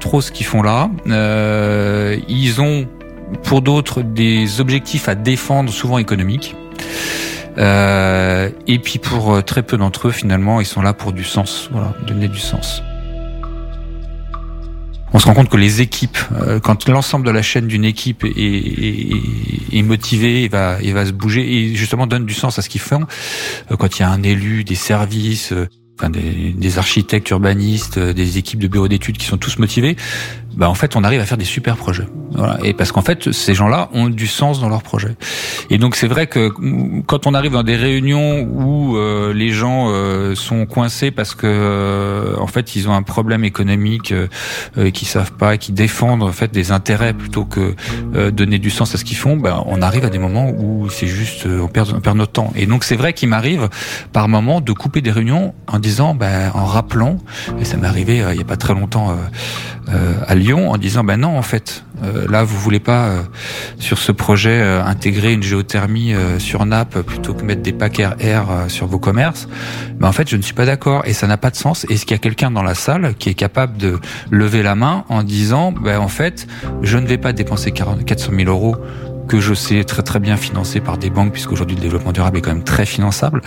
trop ce qu'ils font là. Ils ont, pour d'autres, des objectifs à défendre, souvent économiques. Et puis pour très peu d'entre eux, finalement, ils sont là pour du sens, voilà, donner du sens. On se rend compte que les équipes, quand l'ensemble de la chaîne d'une équipe est motivée, et va se bouger et justement donne du sens à ce qu'ils font, quand il y a un élu, des services, des architectes, urbanistes, des équipes de bureaux d'études qui sont tous motivés, en fait, on arrive à faire des super projets. Voilà. Et parce qu'en fait, ces gens-là ont du sens dans leurs projets. Et donc, c'est vrai que quand on arrive dans des réunions où les gens sont coincés parce que en fait, ils ont un problème économique qu'ils savent pas, qui défendent en fait des intérêts plutôt que donner du sens à ce qu'ils font, on arrive à des moments où c'est juste on perd notre temps. Et donc, c'est vrai qu'il m'arrive par moments de couper des réunions en disant, en rappelant, et ça m'est arrivé il y a pas très longtemps à Lyon, en disant non, en fait là vous voulez pas sur ce projet intégrer une géothermie sur nappe plutôt que mettre des packs air sur vos commerces. En fait, je ne suis pas d'accord et ça n'a pas de sens. Est-ce qu'il y a quelqu'un dans la salle qui est capable de lever la main en disant en fait je ne vais pas dépenser 400 000 euros que je sais très très bien financer par des banques, puisqu'aujourd'hui le développement durable est quand même très finançable.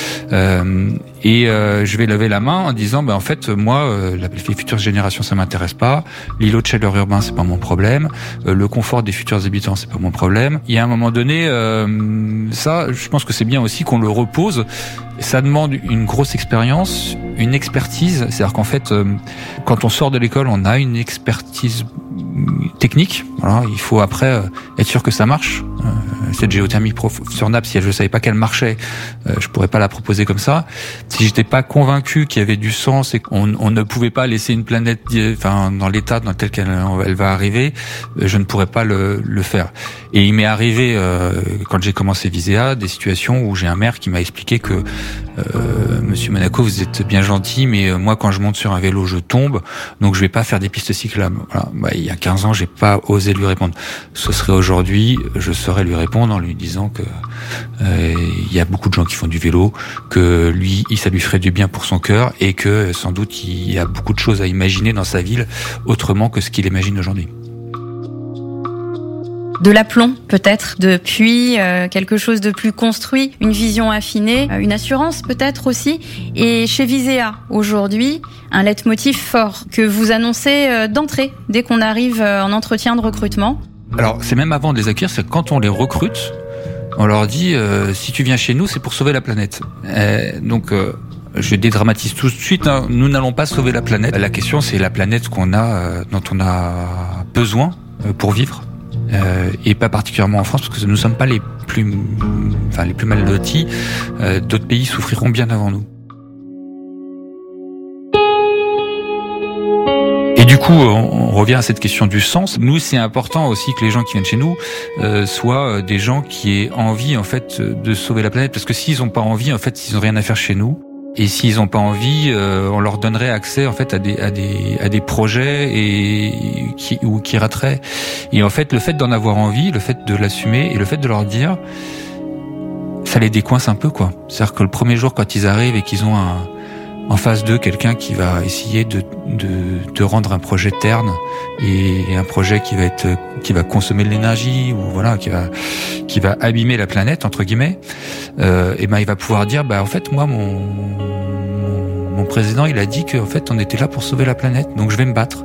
Je vais lever la main en disant, en fait, moi, les futures générations, ça m'intéresse pas. L'îlot de chaleur urbain, c'est pas mon problème. Le confort des futurs habitants, c'est pas mon problème. Il y a un moment donné, ça, je pense que c'est bien aussi qu'on le repose. Ça demande une grosse expérience, une expertise. C'est-à-dire qu'en fait, quand on sort de l'école, on a une expertise technique. Voilà, il faut après être sûr que ça marche. Cette géothermie sur nappe, si je ne savais pas qu'elle marchait, je pourrais pas la proposer comme ça. Si j'étais pas convaincu qu'il y avait du sens et qu'on ne pouvait pas laisser une planète, dans l'état dans tel qu'elle va arriver, je ne pourrais pas le faire. Et il m'est arrivé quand j'ai commencé Visea des situations où j'ai un maire qui m'a expliqué que Monsieur Monaco, vous êtes bien gentil, mais moi quand je monte sur un vélo, je tombe, donc je vais pas faire des pistes cyclables. Voilà. Il y a 15 ans, j'ai pas osé lui répondre. Ce serait aujourd'hui, je saurais lui répondre en lui disant que il y a beaucoup de gens qui font du vélo, que lui, ça lui ferait du bien pour son cœur et que sans doute il y a beaucoup de choses à imaginer dans sa ville autrement que ce qu'il imagine aujourd'hui. De l'aplomb, peut-être, depuis quelque chose de plus construit, une vision affinée, une assurance peut-être aussi. Et chez Visea, aujourd'hui, un leitmotiv fort que vous annoncez d'entrée, dès qu'on arrive en entretien de recrutement. Alors, c'est même avant de les accueillir, c'est quand on les recrute, on leur dit si tu viens chez nous, c'est pour sauver la planète. Donc, je dédramatise tout de suite, hein, nous n'allons pas sauver la planète. La question, c'est la planète dont on a besoin pour vivre. Et pas particulièrement en France, parce que nous ne sommes pas les plus mal lotis. D'autres pays souffriront bien avant nous. Et du coup, on revient à cette question du sens. Nous, c'est important aussi que les gens qui viennent chez nous soient des gens qui aient envie, en fait, de sauver la planète. Parce que s'ils n'ont pas envie, en fait, ils n'ont rien à faire chez nous. Et s'ils n'ont pas envie, on leur donnerait accès en fait à des projets qui rateraient. Et en fait, le fait d'en avoir envie, le fait de l'assumer et le fait de leur dire, ça les décoince un peu, quoi. C'est-à-dire que le premier jour, quand ils arrivent et qu'ils ont en face d'eux quelqu'un qui va essayer de rendre un projet terne et un projet qui va consommer de l'énergie ou voilà qui va abîmer la planète entre guillemets, et il va pouvoir dire en fait moi mon président il a dit que en fait on était là pour sauver la planète, donc je vais me battre.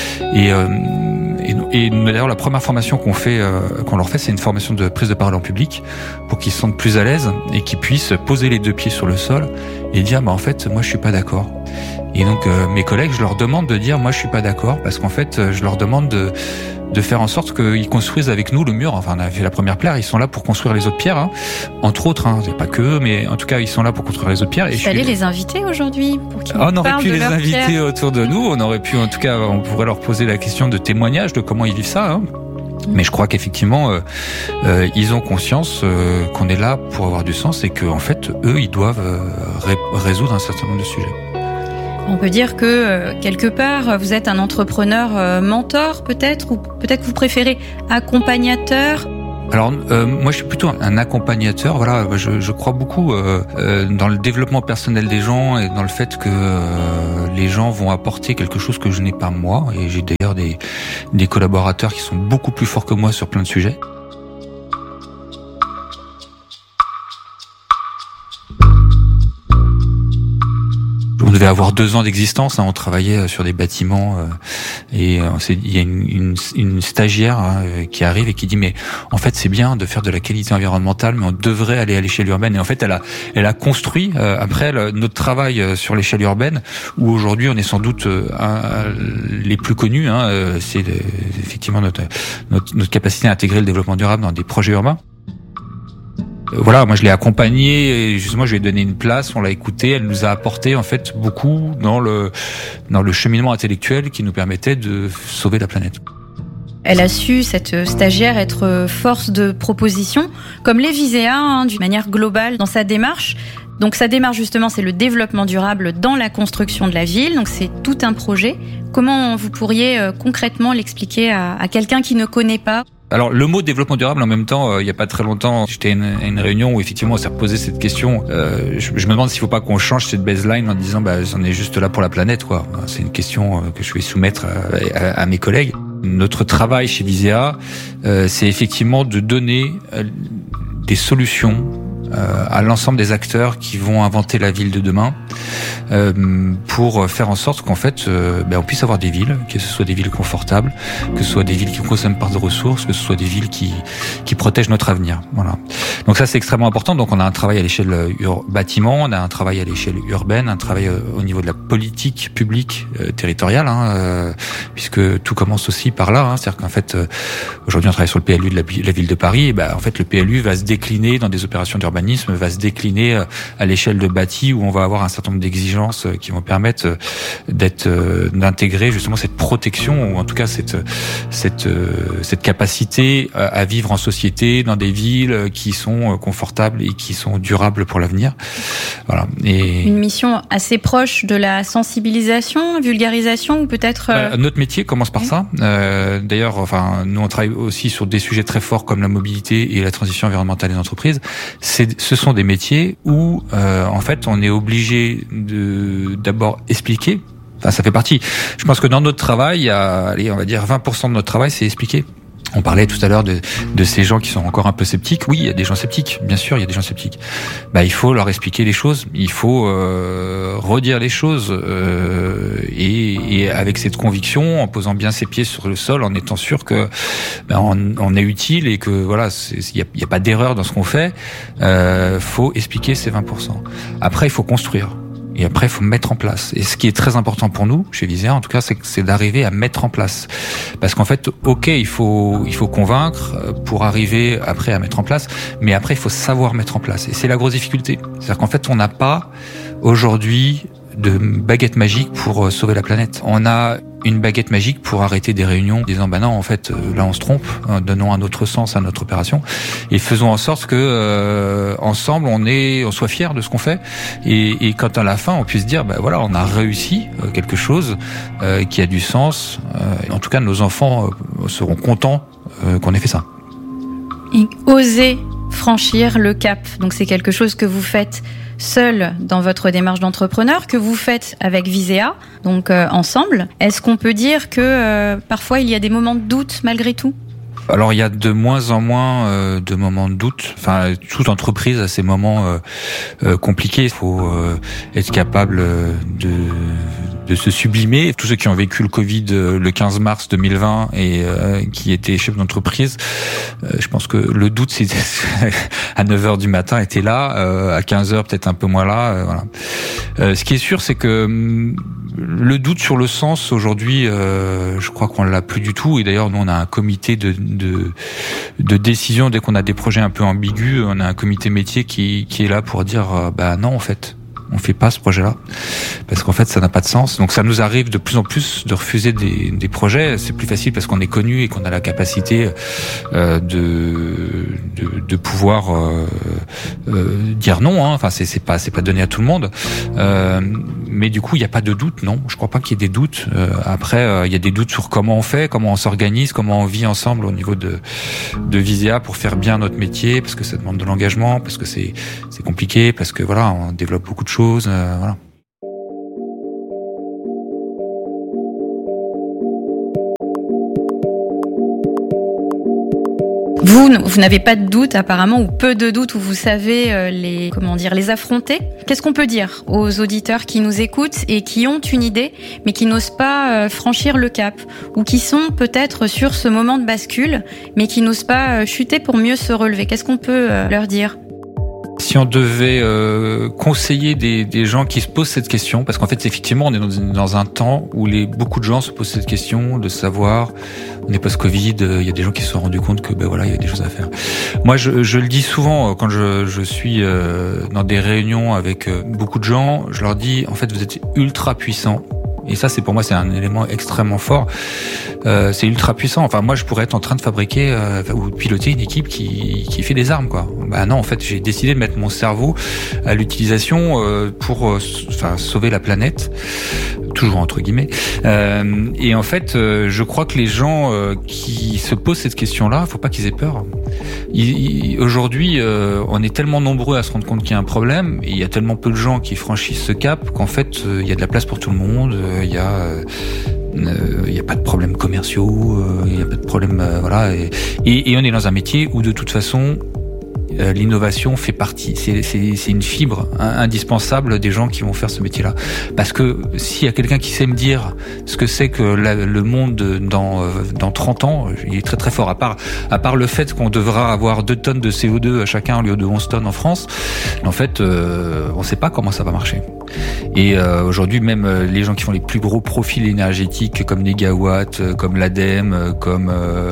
Et d'ailleurs la première formation qu'on leur fait, c'est une formation de prise de parole en public pour qu'ils se sentent plus à l'aise et qu'ils puissent poser les deux pieds sur le sol et dire en fait moi je suis pas d'accord. Et donc mes collègues, je leur demande de dire moi je suis pas d'accord, parce qu'en fait je leur demande de faire en sorte qu'ils construisent avec nous le mur. Enfin, on a fait la première pierre, ils sont là pour construire les autres pierres, hein. Entre autres, hein, c'est pas que eux, mais en tout cas, ils sont là pour construire les autres pierres. Il fallait les inviter aujourd'hui pour qu'ils on aurait parlent pu de les leurs inviter pierres. autour de nous, on aurait pu, en tout cas, on pourrait leur poser la question de témoignage de comment ils vivent ça, hein. Mais je crois qu'effectivement, ils ont conscience qu'on est là pour avoir du sens et qu'en fait, eux, ils doivent résoudre un certain nombre de sujets. On peut dire que, quelque part, vous êtes un entrepreneur mentor, peut-être, ou peut-être que vous préférez accompagnateur. Alors moi je suis plutôt un accompagnateur. Voilà, je crois beaucoup dans le développement personnel des gens et dans le fait que les gens vont apporter quelque chose que je n'ai pas moi. Et j'ai d'ailleurs des collaborateurs qui sont beaucoup plus forts que moi sur plein de sujets. On devait avoir 2 ans d'existence, on travaillait sur des bâtiments et il y a une stagiaire qui arrive et qui dit mais en fait c'est bien de faire de la qualité environnementale mais on devrait aller à l'échelle urbaine. Et en fait elle a construit après notre travail sur l'échelle urbaine où aujourd'hui on est sans doute les plus connus, c'est effectivement notre capacité à intégrer le développement durable dans des projets urbains. Voilà, moi je l'ai accompagnée et justement je lui ai donné une place, on l'a écoutée, elle nous a apporté en fait beaucoup dans le cheminement intellectuel qui nous permettait de sauver la planète. Elle a su, cette stagiaire, être force de proposition, comme les Visea, d'une manière globale dans sa démarche. Donc sa démarche justement, c'est le développement durable dans la construction de la ville, donc c'est tout un projet. Comment vous pourriez concrètement l'expliquer à quelqu'un qui ne connaît pas ? Alors le mot développement durable, en même temps, il y a pas très longtemps, j'étais à une réunion où effectivement on s'est reposé cette question. Je me demande s'il faut pas qu'on change cette baseline en disant on est juste là pour la planète, quoi. C'est une question que je vais soumettre à mes collègues. Notre travail chez Visea, c'est effectivement de donner des solutions à l'ensemble des acteurs qui vont inventer la ville de demain, pour faire en sorte qu'en fait on puisse avoir des villes, que ce soit des villes confortables, que ce soit des villes qui ne consomment pas de ressources, que ce soit des villes qui protègent notre avenir. Voilà. Donc ça c'est extrêmement important. Donc on a un travail à l'échelle bâtiment, on a un travail à l'échelle urbaine, un travail au niveau de la politique publique territoriale, puisque tout commence aussi par là. C'est-à-dire qu'en fait aujourd'hui on travaille sur le PLU de la ville de Paris. Et en fait le PLU va se décliner dans des opérations d'urbanisme, va se décliner à l'échelle de bâti où on va avoir un certain nombre d'exigences qui vont permettre d'intégrer justement cette protection ou en tout cas cette capacité à vivre en société dans des villes qui sont confortables et qui sont durables pour l'avenir. Voilà. Et une mission assez proche de la sensibilisation, vulgarisation ou peut-être notre métier commence par ça. D'ailleurs, nous on travaille aussi sur des sujets très forts comme la mobilité et la transition environnementale des entreprises. Ce sont des métiers où en fait on est obligé de d'abord expliquer. Ça fait partie. Je pense que dans notre travail, on va dire 20% de notre travail, c'est expliquer. On parlait tout à l'heure de ces gens qui sont encore un peu sceptiques. Oui, il y a des gens sceptiques. Bien sûr, il y a des gens sceptiques. Il faut leur expliquer les choses. Il faut redire les choses et avec cette conviction, en posant bien ses pieds sur le sol, en étant sûr que on est utile et que voilà, il y a pas d'erreur dans ce qu'on fait. Faut expliquer ces 20%. Après, il faut construire. Et après, il faut mettre en place. Et ce qui est très important pour nous, chez Visea, en tout cas, c'est d'arriver à mettre en place. Parce qu'en fait, il faut convaincre pour arriver après à mettre en place. Mais après, il faut savoir mettre en place. Et c'est la grosse difficulté. C'est-à-dire qu'en fait, on n'a pas aujourd'hui de baguette magique pour sauver la planète. On a une baguette magique pour arrêter des réunions, disant non, en fait, là on se trompe, donnons un autre sens à notre opération et faisons en sorte que ensemble on soit fiers de ce qu'on fait et quand à la fin on puisse dire voilà, on a réussi quelque chose qui a du sens. En tout cas, nos enfants seront contents qu'on ait fait ça. Et oser franchir le cap. Donc c'est quelque chose que vous faites seul dans votre démarche d'entrepreneur, que vous faites avec Visea, donc ensemble. Est-ce qu'on peut dire que parfois il y a des moments de doute malgré tout ? Alors il y a de moins en moins de moments de doute. Toute entreprise a ses moments compliqués. Il faut être capable de se sublimer. Tous ceux qui ont vécu le Covid le 15 mars 2020 et qui étaient chefs d'entreprise, je pense que le doute c'était à 9h du matin était là, à 15h peut-être un peu moins là. Voilà. Ce qui est sûr, c'est que le doute sur le sens aujourd'hui, je crois qu'on l'a plus du tout. Et d'ailleurs, nous on a un comité de décision dès qu'on a des projets un peu ambigus. On a un comité métier qui est là pour dire non en fait. On fait pas ce projet-là parce qu'en fait, ça n'a pas de sens. Donc, ça nous arrive de plus en plus de refuser des projets. C'est plus facile parce qu'on est connu et qu'on a la capacité de pouvoir dire non. Hein. Enfin, c'est pas donné à tout le monde. Mais du coup, il n'y a pas de doute. Non, je crois pas qu'il y ait des doutes. Après, il y a des doutes sur comment on fait, comment on s'organise, comment on vit ensemble au niveau de Visea pour faire bien notre métier, parce que ça demande de l'engagement, parce que c'est compliqué, parce que voilà, on développe beaucoup de choses, voilà. Vous n'avez pas de doute apparemment, ou peu de doute, où vous savez les affronter. Qu'est-ce qu'on peut dire aux auditeurs qui nous écoutent et qui ont une idée, mais qui n'osent pas franchir le cap, ou qui sont peut-être sur ce moment de bascule, mais qui n'osent pas chuter pour mieux se relever? Qu'est-ce qu'on peut leur dire? Si on devait conseiller des gens qui se posent cette question, parce qu'en fait, effectivement, on est dans un temps où beaucoup de gens se posent cette question de savoir, on est post-Covid, il y a des gens qui se sont rendus compte que il y a des choses à faire. Moi, je le dis souvent quand je suis dans des réunions avec beaucoup de gens, je leur dis, en fait, vous êtes ultra puissants. Et ça, pour moi, c'est un élément extrêmement fort. C'est ultra puissant. Enfin, moi, je pourrais être en train de fabriquer ou de piloter une équipe qui fait des armes, quoi. Non, en fait, j'ai décidé de mettre mon cerveau à l'utilisation pour sauver la planète, toujours entre guillemets. Et en fait, je crois que les gens qui se posent cette question-là, faut pas qu'ils aient peur. Aujourd'hui, on est tellement nombreux à se rendre compte qu'il y a un problème, et il y a tellement peu de gens qui franchissent ce cap qu'en fait, il y a de la place pour tout le monde. Il y a pas de problèmes commerciaux, il y a pas de problèmes, voilà. Et on est dans un métier où de toute façon, l'innovation fait partie. C'est une fibre indispensable des gens qui vont faire ce métier-là. Parce que s'il y a quelqu'un qui sait me dire ce que c'est que le monde dans 30 ans, il est très très fort. À part le fait qu'on devra avoir 2 tonnes de CO2 à chacun au lieu de 11 tonnes en France, en fait, on sait pas comment ça va marcher. Et aujourd'hui, même les gens qui font les plus gros profils énergétiques comme Negawatt, comme l'ADEME, comme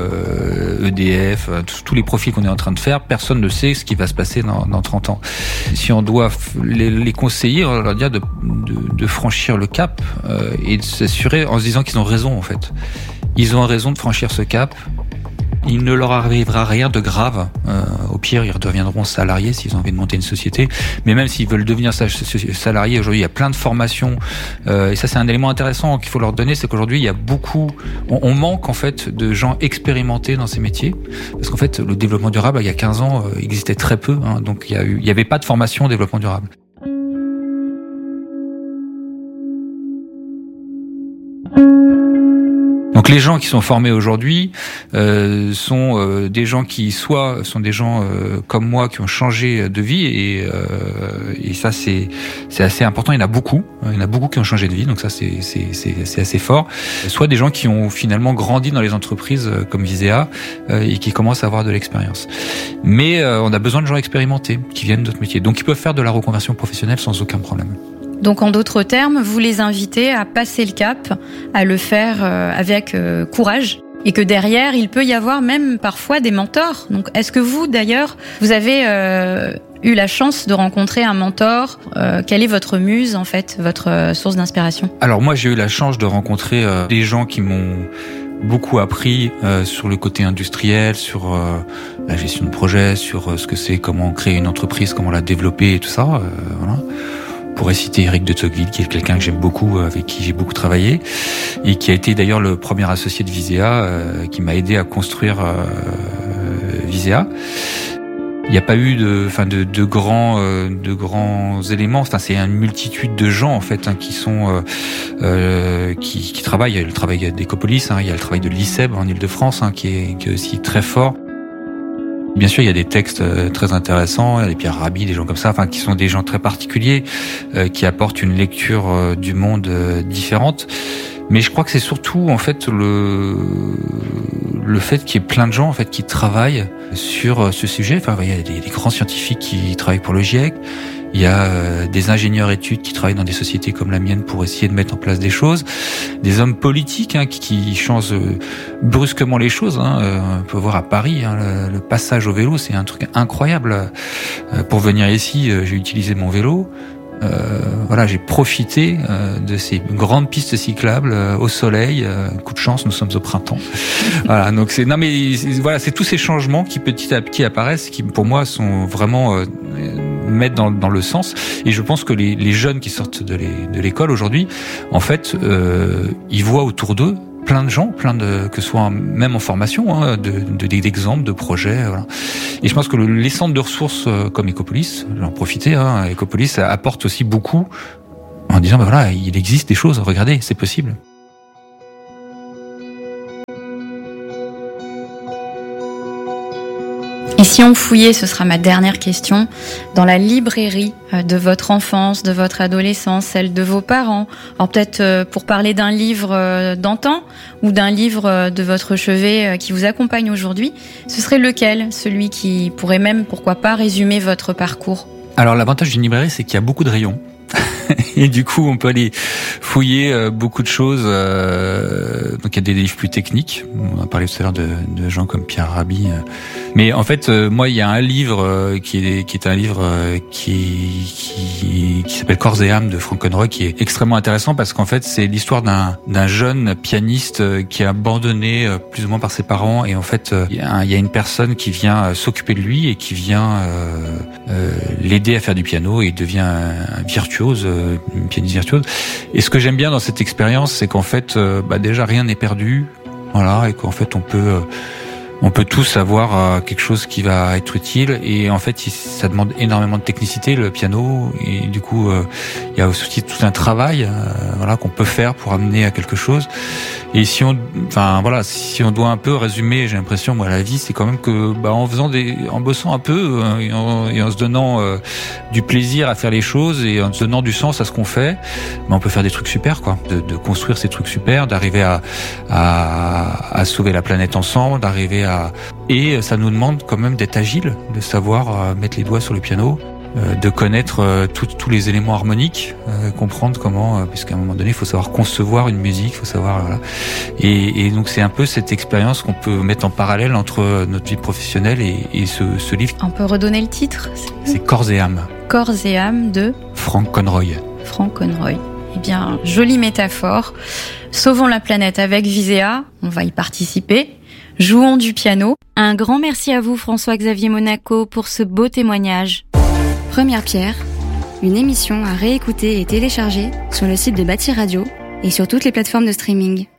EDF, tous les profils qu'on est en train de faire, personne ne sait ce qui va se passer dans 30 ans. Si on doit les conseiller, on leur dire de franchir le cap et de s'assurer en se disant qu'ils ont raison en fait. Ils ont raison de franchir ce cap. Il ne leur arrivera rien de grave. Au pire, ils redeviendront salariés s'ils ont envie de monter une société. Mais même s'ils veulent devenir salariés, aujourd'hui, il y a plein de formations. Et ça, c'est un élément intéressant qu'il faut leur donner, c'est qu'aujourd'hui, il y a beaucoup... On manque, en fait, de gens expérimentés dans ces métiers. Parce qu'en fait, le développement durable, il y a 15 ans, existait très peu. Donc, il y avait pas de formation au développement durable. Donc les gens qui sont formés aujourd'hui sont des gens qui soit sont des gens comme moi qui ont changé de vie et ça c'est assez important. Il y en a beaucoup qui ont changé de vie, donc ça c'est assez fort. Soit des gens qui ont finalement grandi dans les entreprises comme Visea et qui commencent à avoir de l'expérience. Mais on a besoin de gens expérimentés qui viennent d'autres métiers, donc ils peuvent faire de la reconversion professionnelle sans aucun problème. Donc en d'autres termes, vous les invitez à passer le cap, à le faire avec courage, et que derrière, il peut y avoir même parfois des mentors. Donc est-ce que vous, d'ailleurs, vous avez eu la chance de rencontrer un mentor? Quelle est votre muse, en fait, votre source d'inspiration? Alors moi, j'ai eu la chance de rencontrer des gens qui m'ont beaucoup appris sur le côté industriel, sur la gestion de projet, sur ce que c'est, comment créer une entreprise, comment la développer et tout ça. Voilà. On pourrait citer Eric de Tocqueville, qui est quelqu'un que j'aime beaucoup, avec qui j'ai beaucoup travaillé, et qui a été d'ailleurs le premier associé de Visea, qui m'a aidé à construire Visea. Il n'y a pas eu de grands éléments. Enfin, c'est une multitude de gens en fait qui sont qui travaillent. Il y a le travail d'Ecopolis, il y a le travail de l'ICEB en Île-de-France, qui est aussi très fort. Bien sûr, il y a des textes très intéressants, il y a des Pierre Rabhi, des gens comme ça, qui sont des gens très particuliers, qui apportent une lecture du monde différente. Mais je crois que c'est surtout en fait le fait qu'il y ait plein de gens en fait qui travaillent sur ce sujet. Enfin, il y a des grands scientifiques qui travaillent pour le GIEC. Il y a des ingénieurs études qui travaillent dans des sociétés comme la mienne pour essayer de mettre en place des choses. Des hommes politiques qui changent brusquement les choses. On peut voir à Paris le passage au vélo, c'est un truc incroyable. Pour venir ici, j'ai utilisé mon vélo. Voilà, j'ai profité de ces grandes pistes cyclables au soleil. Coup de chance, nous sommes au printemps. Voilà, donc c'est tous ces changements qui petit à petit apparaissent, qui pour moi sont vraiment mettre dans le sens. Et je pense que les jeunes qui sortent de l'école aujourd'hui, en fait, ils voient autour d'eux plein de gens, que ce soit même en formation, d'exemples, de projets. Voilà. Et je pense que les centres de ressources comme Ecopolis, j'en profiter, Ecopolis apporte aussi beaucoup en disant, voilà, il existe des choses, regardez, c'est possible. Et si on fouillait, ce sera ma dernière question, dans la librairie de votre enfance, de votre adolescence, celle de vos parents, alors peut-être pour parler d'un livre d'antan ou d'un livre de votre chevet qui vous accompagne aujourd'hui, ce serait lequel? Celui qui pourrait même, pourquoi pas, résumer votre parcours? Alors l'avantage d'une librairie, c'est qu'il y a beaucoup de rayons. Et du coup, on peut aller fouiller beaucoup de choses. Donc il y a des livres plus techniques. On a parlé tout à l'heure de gens comme Pierre Rabhi. Mais en fait, moi, il y a un livre qui est un livre qui s'appelle Corps et âme de Frank Conroy, qui est extrêmement intéressant parce qu'en fait, c'est l'histoire d'un jeune pianiste qui est abandonné plus ou moins par ses parents. Et en fait, il y a une personne qui vient s'occuper de lui et qui vient l'aider à faire du piano, et il devient un virtuose, une pianiste virtuose. Et ce que j'aime bien dans cette expérience, c'est qu'en fait, déjà rien n'est perdu, voilà, et qu'en fait on peut tous avoir quelque chose qui va être utile. Et en fait, ça demande énormément de technicité, le piano, et du coup, il y a aussi tout un travail, voilà, qu'on peut faire pour amener à quelque chose. Et si on doit un peu résumer, j'ai l'impression, moi, la vie, c'est quand même que, en bossant un peu et en se donnant du plaisir à faire les choses et en se donnant du sens à ce qu'on fait, on peut faire des trucs super, quoi. De construire ces trucs super, d'arriver à sauver la planète ensemble, et ça nous demande quand même d'être agile, de savoir mettre les doigts sur le piano, de connaître tous les éléments harmoniques, comprendre comment, puisqu'à un moment donné, il faut savoir concevoir une musique, il faut savoir, voilà. Et donc c'est un peu cette expérience qu'on peut mettre en parallèle entre notre vie professionnelle et ce livre. On peut redonner le titre? C'est Corps et âme. Corps et âme de Frank Conroy. Frank Conroy. Eh bien, jolie métaphore. Sauvons la planète avec Visea. On va y participer. Jouons du piano. Un grand merci à vous, François-Xavier Monaco, pour ce beau témoignage. Première Pierre, une émission à réécouter et télécharger sur le site de Bâti Radio et sur toutes les plateformes de streaming.